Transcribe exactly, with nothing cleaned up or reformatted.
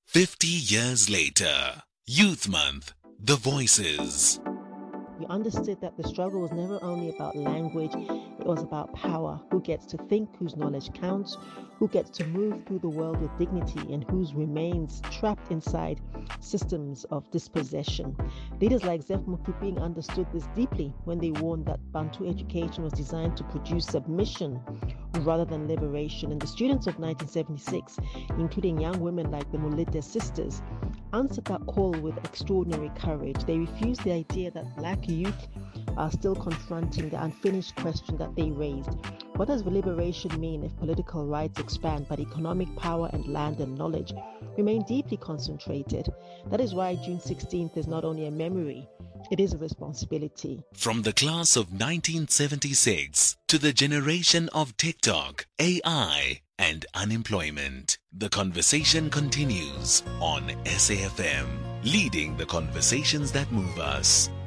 fifty years later, Youth Month, The Voices. We understood that the struggle was never only about language, it was about power. Who gets to think, whose knowledge counts, who gets to move through the world with dignity, and whose remains trapped inside systems of dispossession. Leaders like Zeph Mukuping understood this deeply when they warned that Bantu education was designed to produce submission rather than liberation. And the students of nineteen seventy-six, including young women like the Mulite sisters, answered that call with extraordinary courage. They refused the idea that black youth are still confronting the unfinished question that they raised. What does liberation mean if political rights expand, but economic power and land and knowledge remain deeply concentrated? That is why June sixteenth is not only a memory, it is a responsibility. From the class of nineteen seventy-six to the generation of TikTok, A I, and unemployment, the conversation continues on S A F M, leading the conversations that move us.